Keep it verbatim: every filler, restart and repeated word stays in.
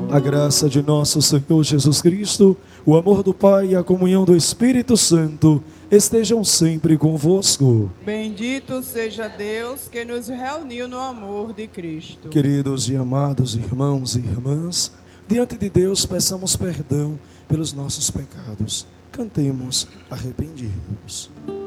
A graça de nosso Senhor Jesus Cristo, o amor do Pai e a comunhão do Espírito Santo estejam sempre convosco. Bendito seja Deus que nos reuniu no amor de Cristo. Queridos e amados irmãos e irmãs, diante de Deus peçamos perdão pelos nossos pecados. Cantemos arrependidos.